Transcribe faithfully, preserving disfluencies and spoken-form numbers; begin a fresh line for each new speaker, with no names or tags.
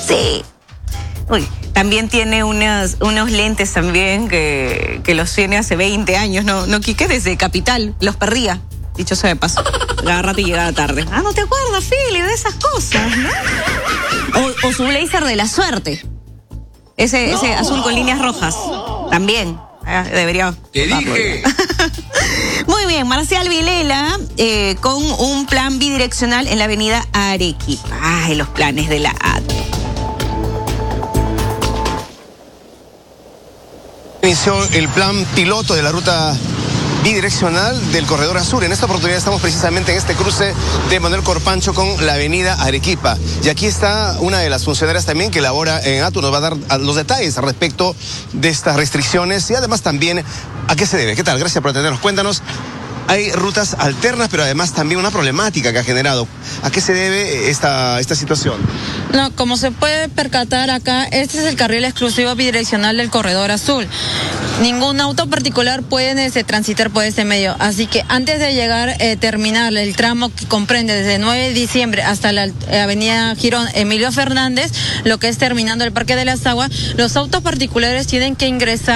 Sí. Uy, también tiene unos, unos lentes también que, que los tiene hace veinte años, ¿no? No, Quique, desde Capital, los perría. Dicho sea de paso, cada rato y llegaba tarde. Ah, ¿no te acuerdas, Philly, de esas cosas, no? O, o su blazer de la suerte. Ese, no. ese azul con líneas rojas. También. Ah, debería.
¿Qué dije?
Muy bien, Marcial Vilela eh, con un plan bidireccional en la avenida Arequipa. Ay, los planes de la A T E.
Inició el plan piloto de la ruta bidireccional del Corredor Azul. En esta oportunidad estamos precisamente en este cruce de Manuel Corpancho con la avenida Arequipa. Y aquí está una de las funcionarias también que labora en A T U. Nos va a dar los detalles respecto de estas restricciones y además también a qué se debe. ¿Qué tal? Gracias por atendernos. Cuéntanos. Hay rutas alternas, pero además también una problemática que ha generado. ¿A qué se debe esta, esta situación?
No, como se puede percatar acá, este es el carril exclusivo bidireccional del Corredor Azul. Ningún auto particular puede este, transitar por este medio. Así que antes de llegar, eh, terminar el tramo que comprende desde nueve de diciembre hasta la eh, avenida Girón Emilio Fernández, lo que es terminando el Parque de las Aguas, los autos particulares tienen que ingresar